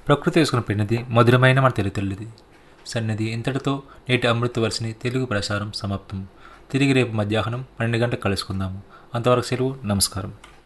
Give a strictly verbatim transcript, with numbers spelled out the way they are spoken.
ప్రకృతి వేసుకున్న పెన్నది మధురమైన మన తెలుగు తెల్లిది సన్నది ఇంతటితో నేటి అమృత వర్షిని తెలుగు ప్రసారం సమాప్తం. తిరిగి రేపు మధ్యాహ్నం పన్నెండు గంటలకు కలుసుకుందాము. అంతవరకు సెలవు. నమస్కారం.